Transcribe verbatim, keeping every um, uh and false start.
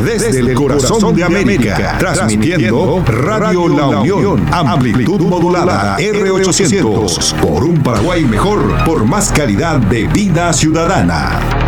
desde el corazón de América, transmitiendo Radio La Unión, amplitud modulada R ochocientos, por un Paraguay mejor, por más calidad de vida ciudadana.